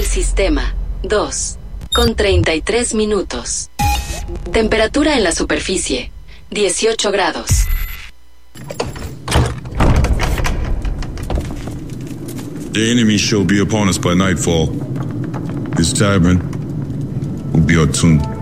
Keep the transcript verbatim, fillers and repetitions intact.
sistema, dos, con treinta y tres minutos. Temperatura en la superficie, dieciocho grados. The enemy shall be upon us by nightfall. This tavern will be our tomb.